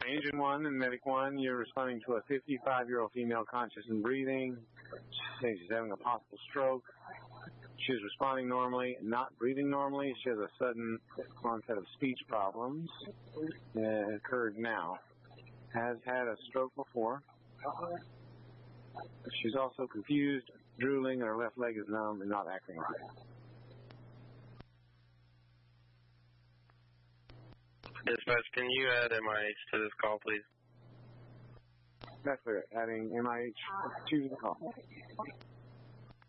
Engine 1 and Medic 1, you're responding to a 55-year-old female conscious and breathing. She's having a possible stroke. She's responding normally, not breathing normally. She has a sudden onset of speech problems. It occurred now. Has had a stroke before. She's also confused, drooling, and her left leg is numb and not acting right. Dispatch, can you add MIH to this call, please? That's clear. Adding MIH to the call.